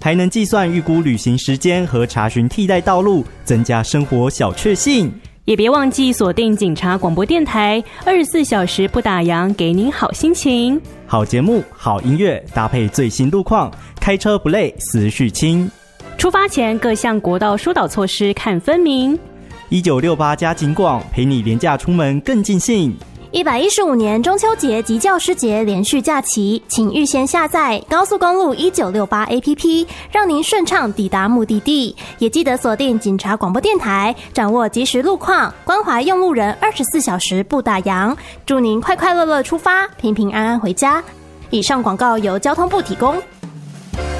还能计算预估旅行时间和查询替代道路，增加生活小确幸。 也别忘记锁定警察广播电台，24小时不打烊，给您好心情。 好节目、好音乐，搭配最新路况，开车不累，思绪轻。 出发前各项国道疏导措施看分明。 1968加警广，陪你廉价出门更尽兴。 115年中秋节及教师节连续假期，请预先下载高速公路1968 APP， 让您顺畅抵达目的地。也记得锁定警察广播电台，掌握即时路况，关怀用路人，24小时不打烊。祝您快快乐乐出发，平平安安回家。以上广告由交通部提供。